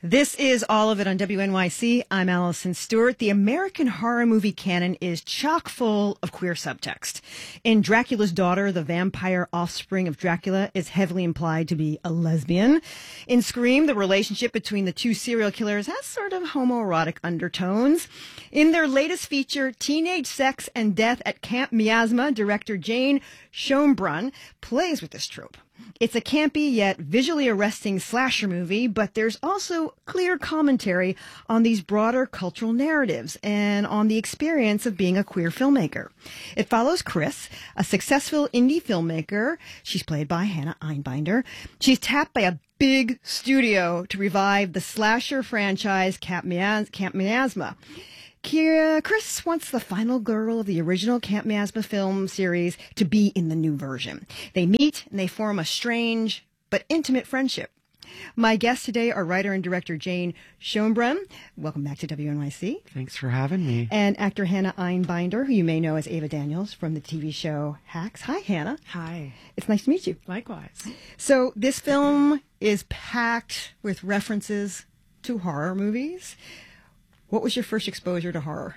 This is all of it on WNYC. I'm Allison Stewart. The American horror movie canon is chock full of queer subtext. In Dracula's Daughter, the vampire offspring of Dracula is heavily implied to be a lesbian. In Scream, the relationship between the two serial killers has sort of homoerotic undertones. In their latest feature, Teenage Sex and Death at Camp Miasma, director Jane Schoenbrunn plays with this trope. It's a campy yet visually arresting slasher movie, but there's also clear commentary on these broader cultural narratives and on the experience of being a queer filmmaker. It follows Chris, a successful indie filmmaker. She's played by Hannah Einbinder. She's tapped by a big studio to revive the slasher franchise Camp Miasma. Chris wants the final girl of the original Camp Miasma film series to be in the new version. They meet and they form a strange but intimate friendship. My guests today are writer and director Jane Schoenbrunn. Welcome back to WNYC. Thanks for having me. And actor Hannah Einbinder, who you may know as Ava Daniels from the TV show Hacks. Hi, Hannah. Hi. It's nice to meet you. Likewise. So this film is packed with references to horror movies. What was your first exposure to horror?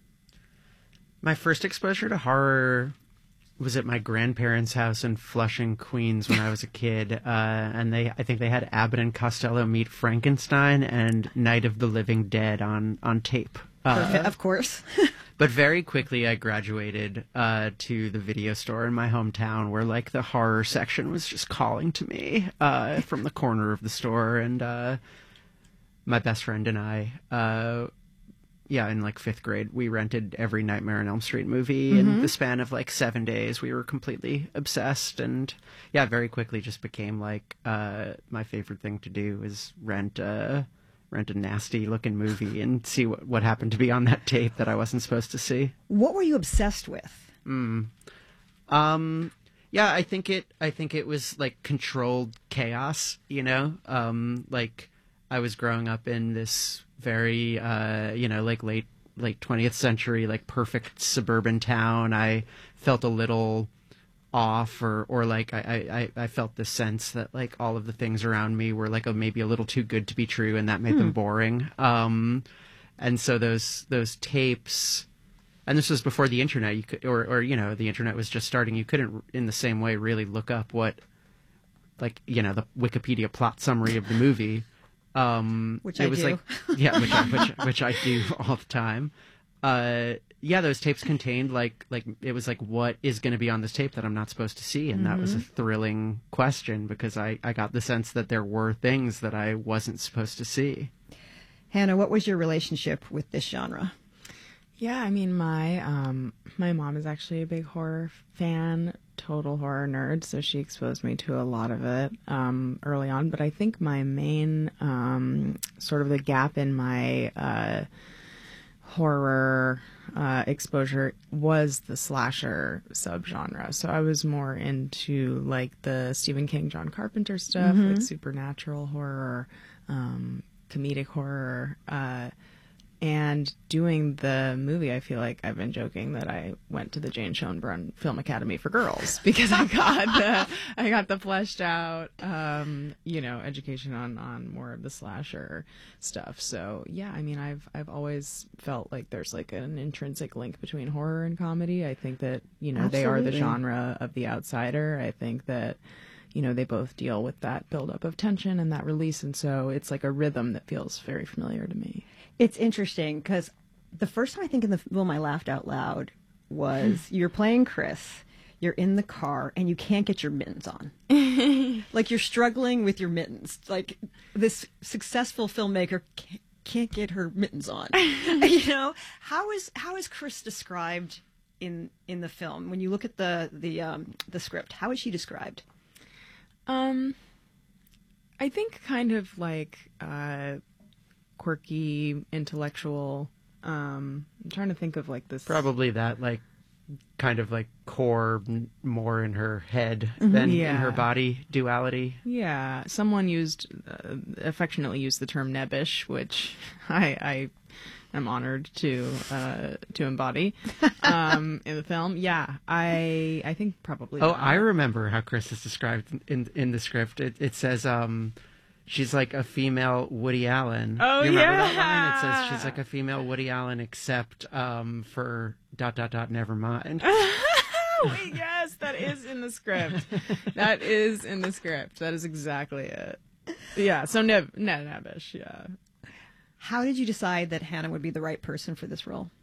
My first exposure to horror was at my grandparents' house in Flushing, Queens when I was a kid. And I think they had Abbott and Costello Meet Frankenstein and Night of the Living Dead on tape. Of course. But very quickly I graduated to the video store in my hometown where like the horror section was just calling to me from the corner of the store. And my best friend and I... in like fifth grade, we rented every Nightmare on Elm Street movie in the span of like 7 days. We were completely obsessed, and very quickly just became like my favorite thing to do is rent a nasty looking movie and see what happened to be on that tape that I wasn't supposed to see. What were you obsessed with? I think it was like controlled chaos. Like I was growing up in this very, like late 20th century, like perfect suburban town. I felt a little off or like I felt the sense that like all of the things around me were like maybe a little too good to be true, and that made them boring. And so those tapes, and this was before the internet, you could, the internet was just starting. You couldn't in the same way really look up what, like, the Wikipedia plot summary of the movie. Which I do. Which I do all the time. Those tapes contained like it was like, what is going to be on this tape that I'm not supposed to see? And that was a thrilling question because I got the sense that there were things that I wasn't supposed to see. Hannah, what was your relationship with this genre? Yeah, I mean, my mom is actually a big horror fan, total horror nerd, so she exposed me to a lot of it early on. But I think my main sort of the gap in my horror exposure was the slasher subgenre. So I was more into like the Stephen King, John Carpenter stuff, like supernatural horror, comedic horror. And doing the movie, I feel like I've been joking that I went to the Jane Schoenbrunn Film Academy for Girls because I got the fleshed out, education on more of the slasher stuff. So yeah, I mean, I've always felt like there's like an intrinsic link between horror and comedy. I think that, they are the genre of the outsider. I think that, they both deal with that buildup of tension and that release. And so it's like a rhythm that feels very familiar to me. It's interesting because the first time I think in the film I laughed out loud was you're playing Chris, you're in the car, and you can't get your mittens on. Like you're struggling with your mittens. Like this successful filmmaker can't get her mittens on. How is Chris described in the film? When you look at the script, how is she described? I think kind of like quirky, intellectual. I'm trying to think of like this. Probably that like kind of like core more in her head than in her body duality. Yeah, someone affectionately used the term nebbish, which I am honored to embody in the film. Yeah, I think probably. Oh, I remember how Chris is described in the script. It says she's like a female Woody Allen. Oh, you remember yeah. that line? It says she's like a female Woody Allen, except for ... never mind. Wait, yes, that is in the script. That is in the script. That is exactly it. Yeah, so Ned Nabish, yeah. How did you decide that Hannah would be the right person for this role?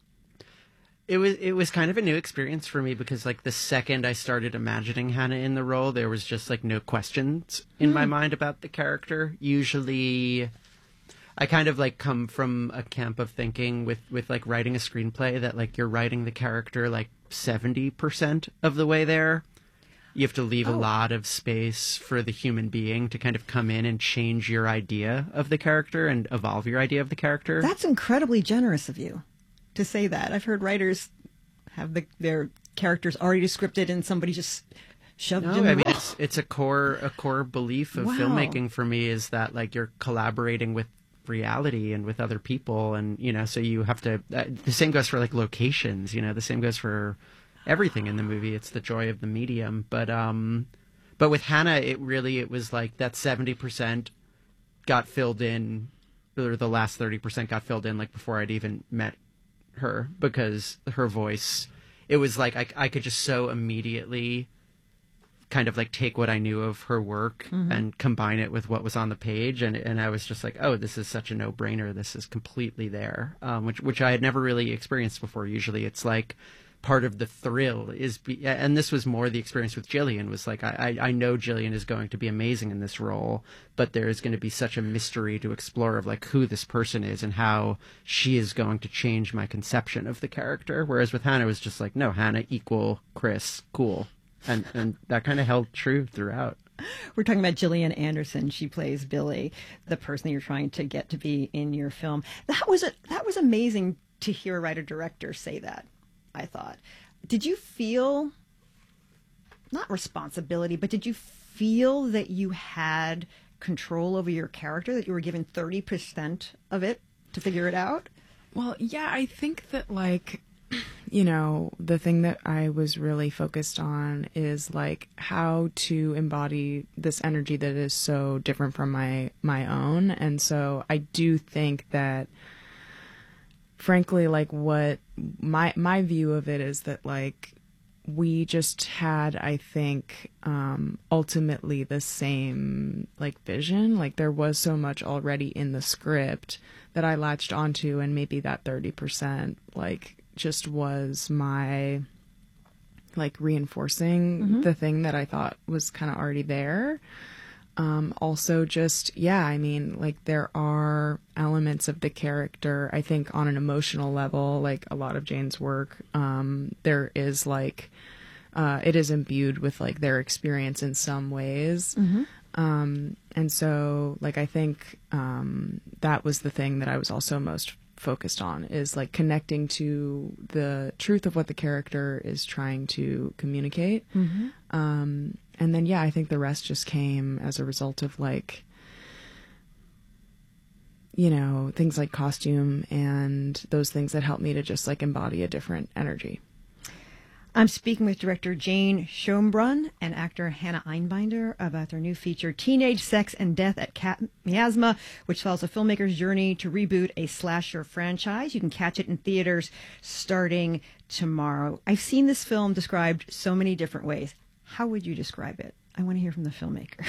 It was kind of a new experience for me because like the second I started imagining Hannah in the role, there was just like no questions in my mind about the character. Usually I kind of like come from a camp of thinking with like writing a screenplay that like you're writing the character like 70% of the way there. You have to leave a lot of space for the human being to kind of come in and change your idea of the character and evolve your idea of the character. That's incredibly generous of you to say that. I've heard writers have their characters already scripted and somebody just shoved in the I mean, role. it's a core belief of Wow. filmmaking for me is that like you're collaborating with reality and with other people, and you know, so you have to. The same goes for like locations. You know, the same goes for everything in the movie. It's the joy of the medium. But with Hannah, it was like that 70% got filled in, or the last 30% got filled in like before I'd even met her, because her voice, it was like I could just so immediately kind of like take what I knew of her work and combine it with what was on the page, and I was just like, oh, this is such a no-brainer. This is completely there, which I had never really experienced before. Usually it's like part of the thrill and this was more the experience with Gillian, was like I know Gillian is going to be amazing in this role, but there is going to be such a mystery to explore of like who this person is and how she is going to change my conception of the character. Whereas with Hannah, it was just like, no, Hannah equal Chris, cool. And that kind of held true throughout. We're talking about Gillian Anderson. She plays Billy, the person that you're trying to get to be in your film. That was amazing to hear a writer-director say that, I thought. Did you feel, not responsibility, but did you feel that you had control over your character, that you were given 30% of it to figure it out? Well, yeah, I think that, like, you know, the thing that I was really focused on is like how to embody this energy that is so different from my own. And so I do think that, frankly, like what my view of it is that like we just had, I think, ultimately the same like vision. Like there was so much already in the script that I latched onto, and maybe that 30% like just was my like reinforcing the thing that I thought was kind of already there. Also just, yeah, I mean, like there are elements of the character, I think on an emotional level, like a lot of Jane's work, there is like, it is imbued with like their experience in some ways. And so like, I think, that was the thing that I was also most focused on, is like connecting to the truth of what the character is trying to communicate. And then, yeah, I think the rest just came as a result of like, you know, things like costume and those things that help me to just like embody a different energy. I'm speaking with director Jane Schoenbrunn and actor Hannah Einbinder about their new feature, Teenage Sex and Death at Cat Miasma, which follows a filmmaker's journey to reboot a slasher franchise. You can catch it in theaters starting tomorrow. I've seen this film described so many different ways. How would you describe it? I want to hear from the filmmaker.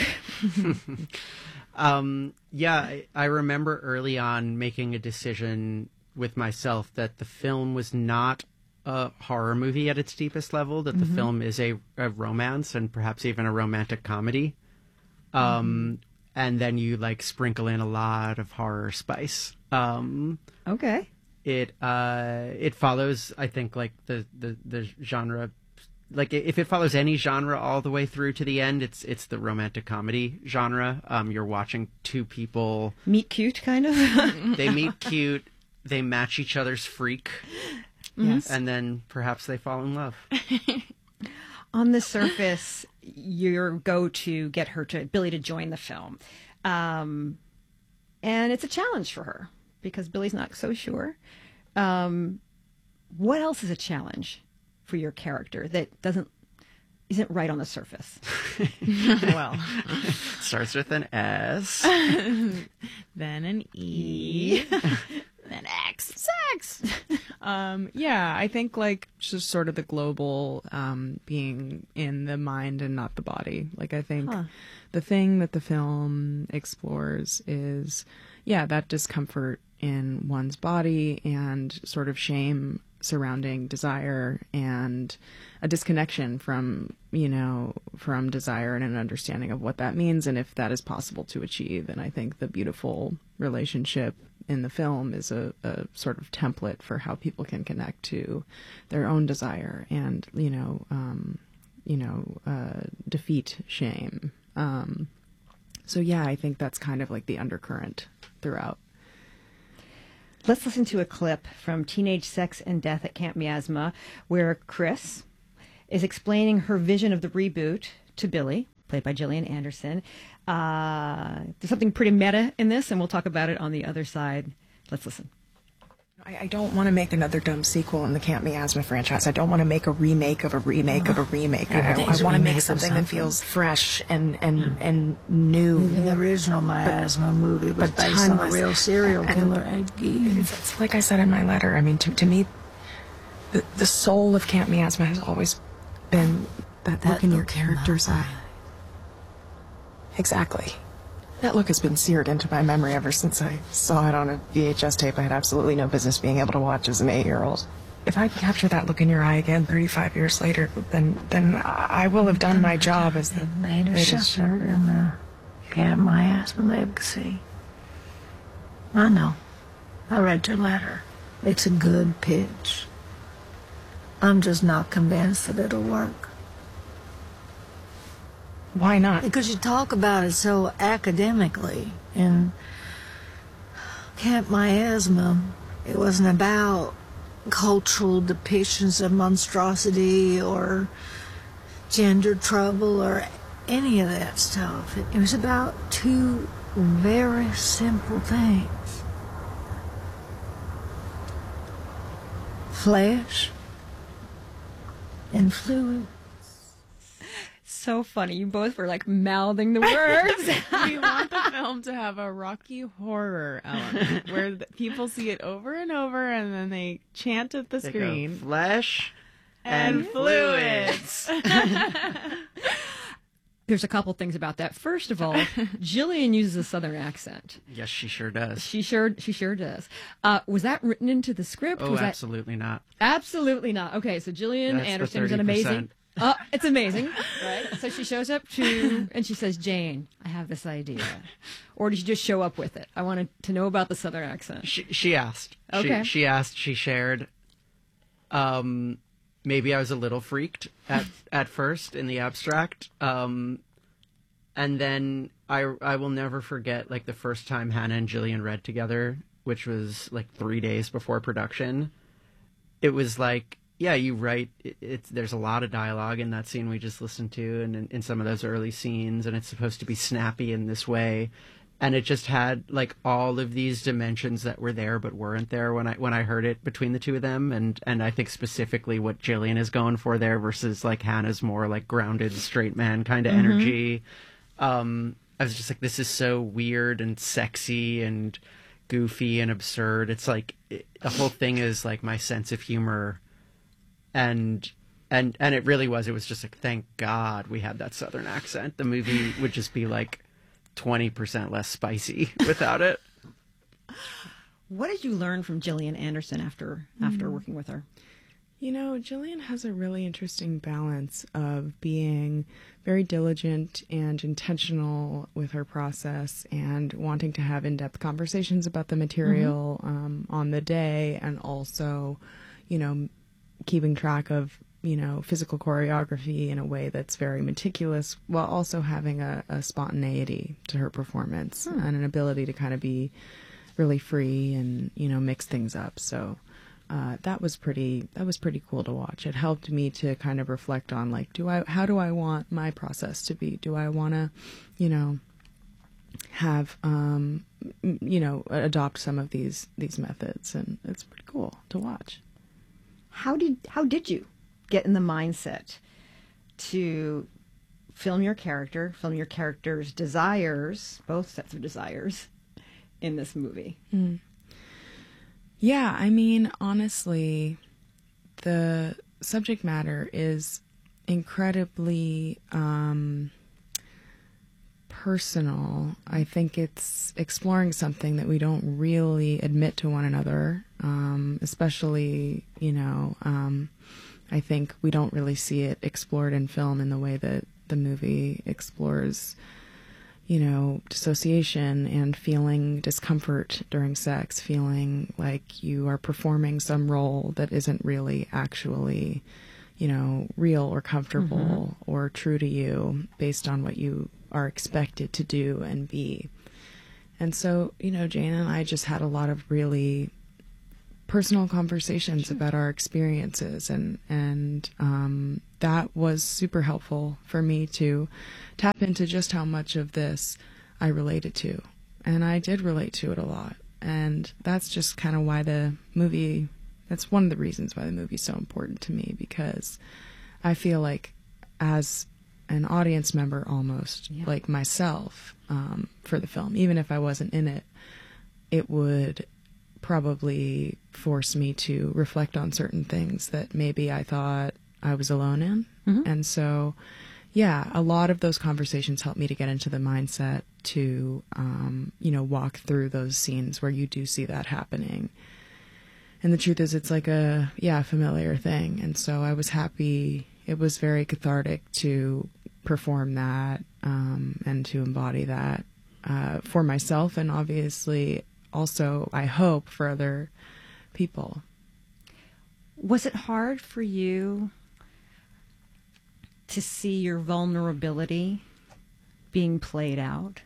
Yeah, I remember early on making a decision with myself that the film was not a horror movie at its deepest level, that the film is a romance and perhaps even a romantic comedy. And then you like sprinkle in a lot of horror spice. Okay. It follows, I think, like the genre. Like if it follows any genre all the way through to the end, it's the romantic comedy genre. You're watching two people Meet cute, kind of. they meet cute, they match each other's freak. Yes. And then perhaps they fall in love. On the surface, you go to get Billy to join the film. And it's a challenge for her because Billy's not so sure. What else is a challenge for your character that isn't right on the surface. Well, Starts with an S. then an E, then X. Sex. Yeah, I think like just sort of the global being in the mind and not the body. Like I think the thing that the film explores is, yeah, that discomfort in one's body and sort of shame surrounding desire and a disconnection from, you know, from desire and an understanding of what that means and if that is possible to achieve. And I think the beautiful relationship in the film is a sort of template for how people can connect to their own desire and, defeat shame. So yeah, I think that's kind of like the undercurrent throughout. Let's listen to a clip from Teenage Sex and Death at Camp Miasma, where Chris is explaining her vision of the reboot to Billy, played by Gillian Anderson. There's something pretty meta in this, and we'll talk about it on the other side. Let's listen. I don't want to make another dumb sequel in the Camp Miasma franchise. I don't want to make a remake of a remake of a remake. I want to make something that feels fresh and new. The original Miasma movie was based on a real serial killer, Ed Gein. It's like I said in my letter. I mean, to me, the soul of Camp Miasma has always been that look in your character's eye. Exactly. That look has been seared into my memory ever since I saw it on a VHS tape I had absolutely no business being able to watch as an 8-year-old. If I capture that look in your eye again 35 years later, then I will have done my job as the latest shepherd in the Camp Miasma legacy. I know. I read your letter. It's a good pitch. I'm just not convinced that it'll work. Why not? Because you talk about it so academically. In Camp Miasma, it wasn't about cultural depictions of monstrosity or gender trouble or any of that stuff. It was about two very simple things. Flesh and fluid. So funny. You both were like mouthing the words. We want the film to have a Rocky horror element where people see it over and over and then they chant at the screen. Flesh and fluids. There's a couple things about that. First of all, Gillian uses a Southern accent. Yes, she sure does. She sure does. Was that written into the script? Oh, was absolutely not. Absolutely not. Okay, so Gillian That's Anderson the is an 30%. amazing. It's amazing, right? So she shows up and she says, "Jane, I have this idea," or did she just show up with it? I wanted to know about the Southern accent. She asked. Okay. She asked. She shared. Maybe I was a little freaked at first in the abstract. And then I will never forget like the first time Hannah and Gillian read together, which was like 3 days before production. It was like, yeah, you write. There's a lot of dialogue in that scene we just listened to, and in some of those early scenes, and it's supposed to be snappy in this way, and it just had like all of these dimensions that were there but weren't there when I heard it between the two of them, and I think specifically what Gillian is going for there versus like Hannah's more like grounded straight man kind of energy. I was just like, this is so weird and sexy and goofy and absurd. It's like the whole thing is like my sense of humor. And it really was. It was just like, thank God we had that Southern accent. The movie would just be like 20% less spicy without it. What did you learn from Gillian Anderson after working with her? You know, Gillian has a really interesting balance of being very diligent and intentional with her process and wanting to have in-depth conversations about the material on the day, and also, you know, keeping track of, you know, physical choreography in a way that's very meticulous, while also having a spontaneity to her performance and an ability to kind of be really free and, you know, mix things up. So that was pretty cool to watch. It helped me to kind of reflect on like, how do I want my process to be? Do I want to, you know, have you know, adopt some of these methods? And it's pretty cool to watch. How did you get in the mindset to film your character's desires, both sets of desires, in this movie. Yeah, I mean, honestly, the subject matter is incredibly personal. I think it's exploring something that we don't really admit to one another, especially, I think we don't really see it explored in film in the way that the movie explores, dissociation and feeling discomfort during sex, feeling like you are performing some role that isn't really actually, real or comfortable or true to you based on what you are expected to do and be. And so, Jane and I just had a lot of really personal conversations about our experiences, and that was super helpful for me to tap into just how much of this I related to. And I did relate to it a lot. And that's just kind of why that's one of the reasons why the movie is so important to me, because I feel like as an audience member almost, like myself, for the film, even if I wasn't in it, it would probably force me to reflect on certain things that maybe I thought I was alone in. And so, a lot of those conversations helped me to get into the mindset to, walk through those scenes where you do see that happening. And the truth is, it's like a familiar thing. And so I was happy. It was very cathartic to perform that, and to embody that, for myself, and obviously also, I hope, for other people. Was it hard for you to see your vulnerability being played out,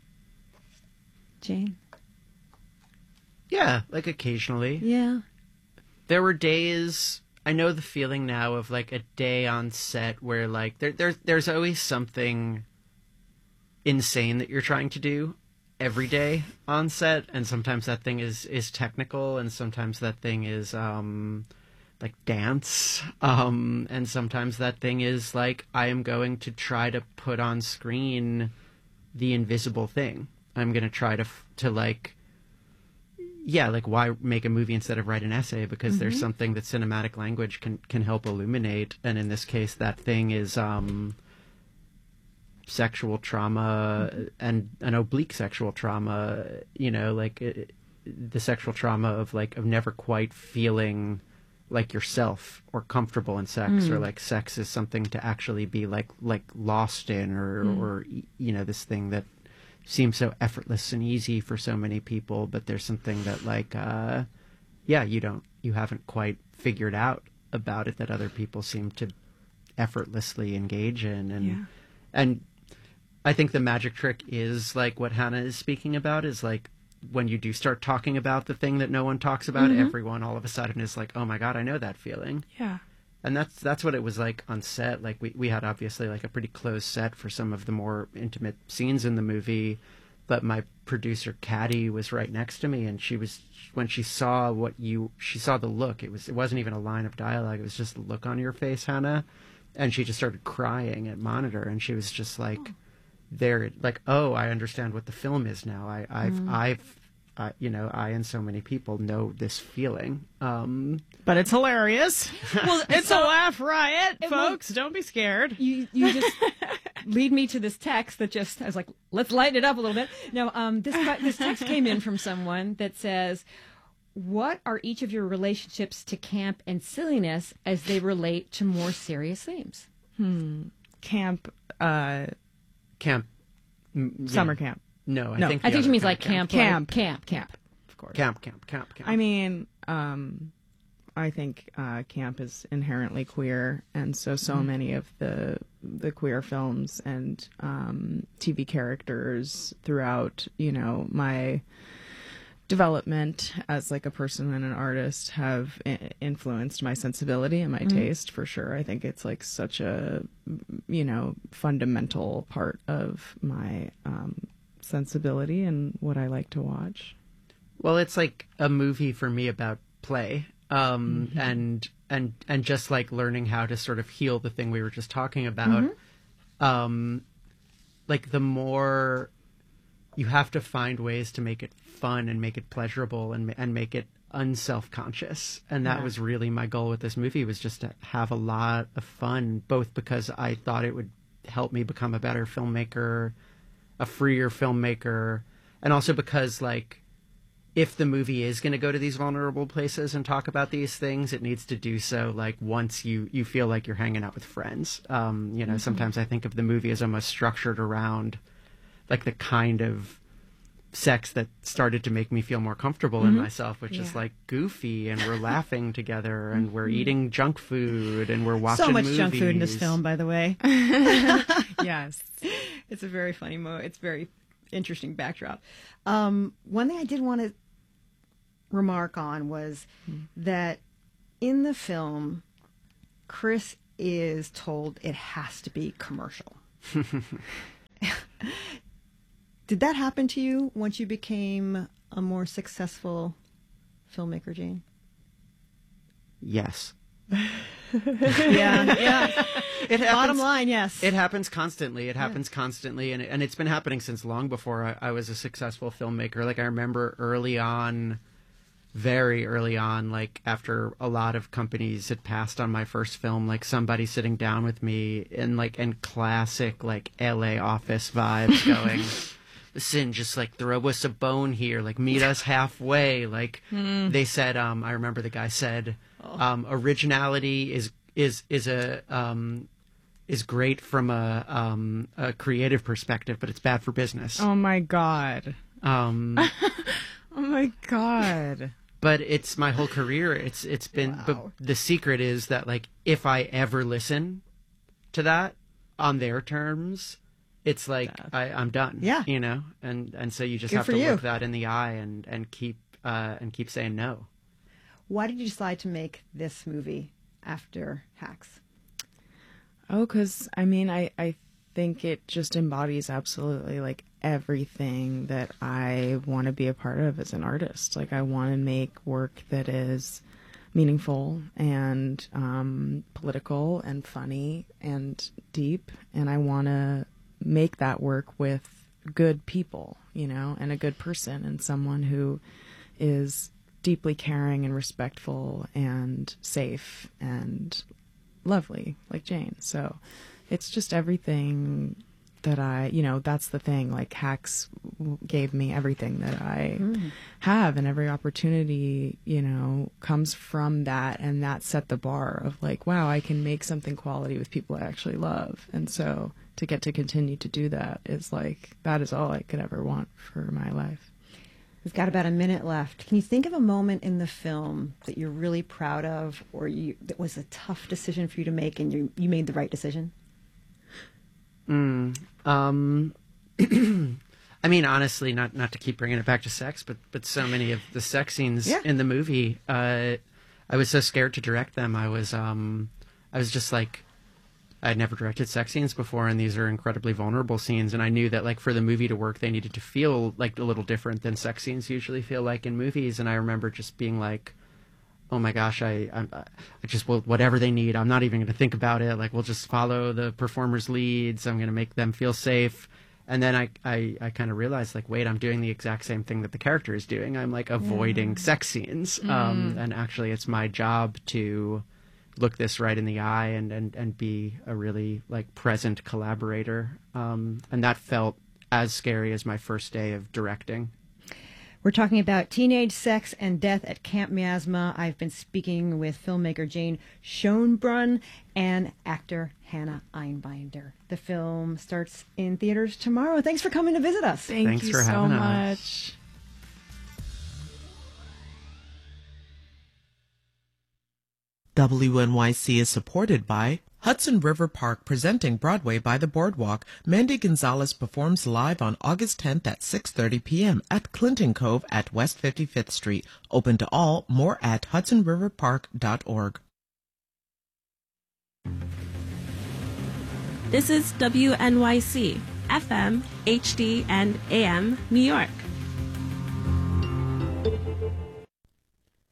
Jane? Yeah, like occasionally. Yeah. There were days, I know the feeling now of like a day on set where like there's always something insane that you're trying to do every day on set, and sometimes that thing is technical, and sometimes that thing is like dance, and sometimes that thing is like I am going to try to put on screen the invisible thing. I'm going to try to like why make a movie instead of write an essay, because there's something that cinematic language can help illuminate, and in this case that thing is sexual trauma, and an oblique sexual trauma, the sexual trauma of never quite feeling like yourself or comfortable in sex, or like sex is something to actually be like lost in, or this thing that seems so effortless and easy for so many people, but there's something that you haven't quite figured out about it that other people seem to effortlessly engage in. And I think the magic trick is like what Hannah is speaking about, is like when you do start talking about the thing that no one talks about, everyone all of a sudden is like, oh my God, I know that feeling. Yeah. And that's what it was like on set. Like we had obviously like a pretty close set for some of the more intimate scenes in the movie, but my producer Caddy was right next to me, and when she saw she saw the look. It wasn't even a line of dialogue. It was just the look on your face, Hannah, and she just started crying at monitor, and she was just like, I understand what the film is now. I and so many people know this feeling. But it's hilarious. Well, it's a laugh riot, folks. Don't be scared. You just lead me to this text that I was like, let's lighten it up a little bit. No, this text came in from someone that says, what are each of your relationships to camp and silliness as they relate to more serious themes? Camp. Camp. Summer camp. No, I think she means like camp. Camp. Of course. Camp. I mean, I think camp is inherently queer, and so many of the queer films and TV characters throughout, my development as like a person and an artist have influenced my sensibility and my taste, for sure. I think it's like such a, fundamental part of my sensibility and what I like to watch. Well, it's like a movie for me about play, and and just like learning how to sort of heal the thing we were just talking about. Like the more you have to find ways to make it fun and make it pleasurable and make it unself-conscious. And that was really my goal with this movie, was just to have a lot of fun, both because I thought it would help me become a better filmmaker, a freer filmmaker, and also because, like, if the movie is going to go to these vulnerable places and talk about these things, it needs to do so, like, once you feel like you're hanging out with friends. You know, sometimes I think of the movie as almost structured around, like, the kind of sex that started to make me feel more comfortable in myself, which is, like, goofy, and we're laughing together, and we're eating junk food, and we're watching So much movies. junk food in this film, by the way. Yes. It's a very funny it's very interesting backdrop. One thing I did want to remark on was that in the film, Chris is told it has to be commercial. Did that happen to you once you became a more successful filmmaker, Jane? Yes. Yeah. It happens. Bottom line, yes. It happens constantly. It happens constantly, and it's been happening since long before I was a successful filmmaker. Like, I remember early on, very early on, like after a lot of companies had passed on my first film, like somebody sitting down with me in classic like LA office vibes, going, "Listen, just like throw us a bone here, like meet us halfway." Like they said, I remember the guy said, originality is great from a creative perspective, but it's bad for business. Oh my God. Oh my God. But it's my whole career. It's been. Wow. But the secret is that, like, if I ever listen to that on their terms, it's like I'm done. Yeah. You know, and so you just Good have for to you. look that in the eye and keep saying no. Why did you decide to make this movie after Hacks? Oh, because, I mean, I think it just embodies absolutely, like, everything that I want to be a part of as an artist. Like, I want to make work that is meaningful and political and funny and deep. And I want to make that work with good people, you know, and a good person, and someone who is deeply caring and respectful and safe and lovely, like Jane. So it's just everything that that's the thing. Like, Hacks gave me everything that I have, and every opportunity, comes from that. And that set the bar of like, wow, I can make something quality with people I actually love. And so to get to continue to do that is like, that is all I could ever want for my life. We've got about a minute left. Can you think of a moment in the film that you're really proud of, or that was a tough decision for you to make and you made the right decision? I mean, honestly, not to keep bringing it back to sex, but so many of the sex scenes in the movie, I was so scared to direct them. I was just like, I'd never directed sex scenes before, and these are incredibly vulnerable scenes, and I knew that, like, for the movie to work, they needed to feel like a little different than sex scenes usually feel like in movies. And I remember just being like, oh my gosh, I just, well, whatever they need, I'm not even going to think about it. Like, we'll just follow the performers' leads. I'm going to make them feel safe. And then I kind of realized, like, wait, I'm doing the exact same thing that the character is doing. I'm like avoiding sex scenes. And actually it's my job to look this right in the eye and be a really like present collaborator. And that felt as scary as my first day of directing. We're talking about teenage sex and death at Camp Miasma. I've been speaking with filmmaker Jane Schoenbrunn and actor Hannah Einbinder. The film starts in theaters tomorrow. Thanks for coming to visit us. Thanks you for so having much. WNYC is supported by Hudson River Park, presenting Broadway by the Boardwalk. Mandy Gonzalez performs live on August 10th at 6:30 p.m. at Clinton Cove at West 55th Street. Open to all. More at hudsonriverpark.org. This is WNYC, FM, HD, and AM, New York.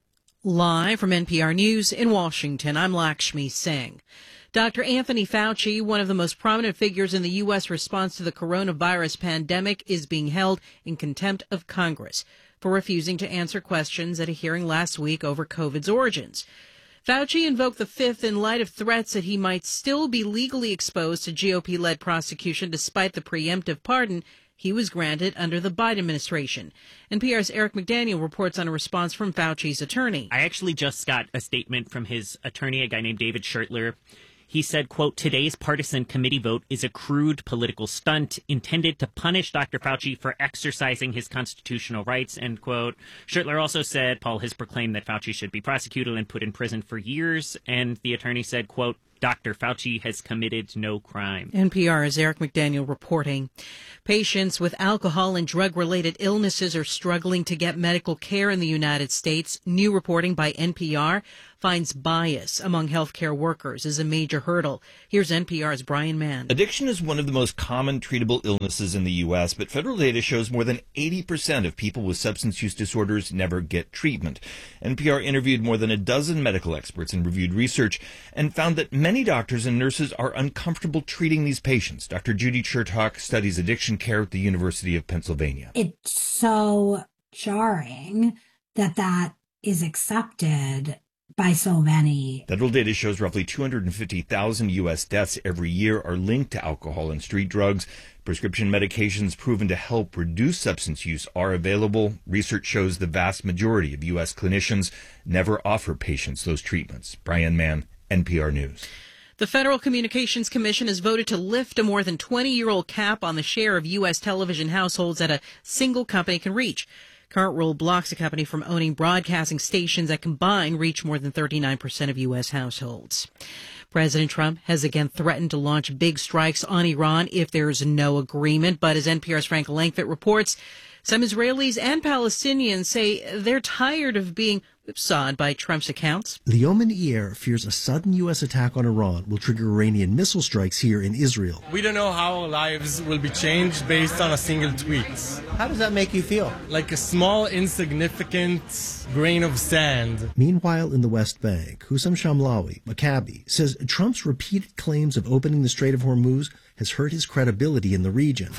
Live from NPR News in Washington, I'm Lakshmi Singh. Dr. Anthony Fauci, one of the most prominent figures in the U.S. response to the coronavirus pandemic, is being held in contempt of Congress for refusing to answer questions at a hearing last week over COVID's origins. Fauci invoked the Fifth in light of threats that he might still be legally exposed to GOP-led prosecution despite the preemptive pardon he was granted under the Biden administration. NPR's Eric McDaniel reports on a response from Fauci's attorney. I actually just got a statement from his attorney, a guy named David Schertler. He said, quote, today's partisan committee vote is a crude political stunt intended to punish Dr. Fauci for exercising his constitutional rights, end quote. Schertler also said Paul has proclaimed that Fauci should be prosecuted and put in prison for years. And the attorney said, quote, Dr. Fauci has committed no crime. NPR's Eric McDaniel reporting. Patients with alcohol and drug-related illnesses are struggling to get medical care in the United States. New reporting by NPR finds bias among healthcare workers is a major hurdle. Here's NPR's Brian Mann. Addiction is one of the most common treatable illnesses in the U.S., but federal data shows more than 80% of people with substance use disorders never get treatment. NPR interviewed more than a dozen medical experts and reviewed research and found that many doctors and nurses are uncomfortable treating these patients. Dr. Judy Chertok studies addiction care at the University of Pennsylvania. It's so jarring that is accepted by so many. Federal data shows roughly 250,000 U.S. deaths every year are linked to alcohol and street drugs. Prescription medications proven to help reduce substance use are available. Research shows the vast majority of U.S. clinicians never offer patients those treatments. Brian Mann, NPR News. The Federal Communications Commission has voted to lift a more than 20-year-old cap on the share of U.S. television households that a single company can reach. Current rule blocks a company from owning broadcasting stations that combined reach more than 39% of U.S. households. President Trump has again threatened to launch big strikes on Iran if there is no agreement. But as NPR's Frank Langfitt reports, some Israelis and Palestinians say they're tired of being whipsawed by Trump's accounts. The Yemen fears a sudden U.S. attack on Iran will trigger Iranian missile strikes here in Israel. We don't know how lives will be changed based on a single tweet. How does that make you feel? Like a small, insignificant grain of sand. Meanwhile, in the West Bank, Hussam Shamlawi, Maccabi, says Trump's repeated claims of opening the Strait of Hormuz has hurt his credibility in the region.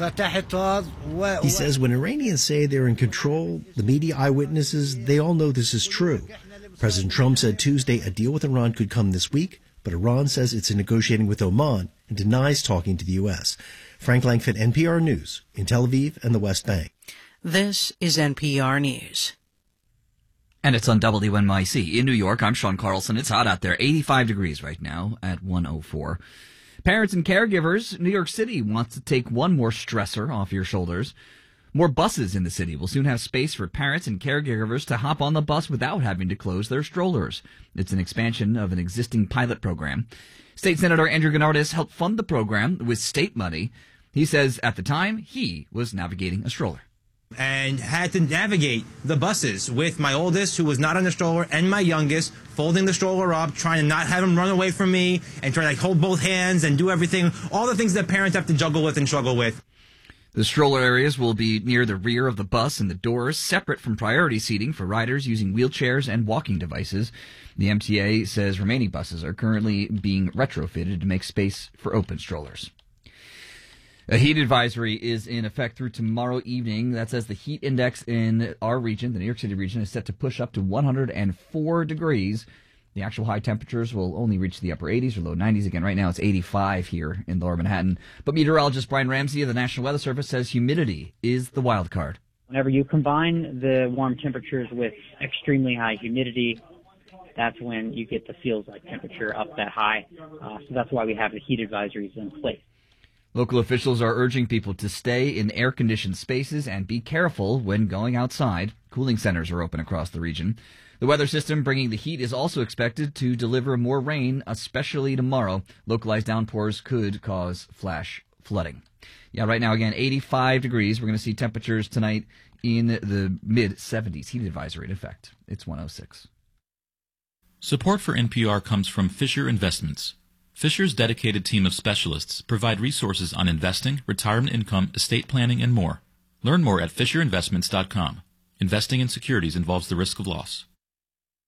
He says when Iranians say they're in control, the media eyewitnesses, they all know this is true. President Trump said Tuesday a deal with Iran could come this week, but Iran says it's negotiating with Oman and denies talking to the U.S. Frank Langfitt, NPR News, in Tel Aviv and the West Bank. This is NPR News. And it's on WNYC. In New York, I'm Sean Carlson. It's hot out there, 85 degrees right now at 104. Parents and caregivers, New York City wants to take one more stressor off your shoulders. More buses in the city will soon have space for parents and caregivers to hop on the bus without having to close their strollers. It's an expansion of an existing pilot program. State Senator Andrew Gennardis helped fund the program with state money. He says at the time he was navigating a stroller. And had to navigate the buses with my oldest, who was not on the stroller, and my youngest, folding the stroller up, trying to not have him run away from me, and trying to hold both hands and do everything, all the things that parents have to juggle with and struggle with. The stroller areas will be near the rear of the bus and the doors, separate from priority seating for riders using wheelchairs and walking devices. The MTA says remaining buses are currently being retrofitted to make space for open strollers. A heat advisory is in effect through tomorrow evening. That says the heat index in our region, the New York City region, is set to push up to 104 degrees. The actual high temperatures will only reach the upper 80s or low 90s. Again, right now it's 85 here in lower Manhattan. But meteorologist Brian Ramsey of the National Weather Service says humidity is the wild card. Whenever you combine the warm temperatures with extremely high humidity, that's when you get the feels-like temperature up that high. So that's why we have the heat advisories in place. Local officials are urging people to stay in air-conditioned spaces and be careful when going outside. Cooling centers are open across the region. The weather system bringing the heat is also expected to deliver more rain, especially tomorrow. Localized downpours could cause flash flooding. Yeah, right now, again, 85 degrees. We're going to see temperatures tonight in the mid-70s. Heat advisory in effect. It's 106. Support for NPR comes from Fisher Investments. Fisher's dedicated team of specialists provide resources on investing, retirement income, estate planning, and more. Learn more at FisherInvestments.com. Investing in securities involves the risk of loss.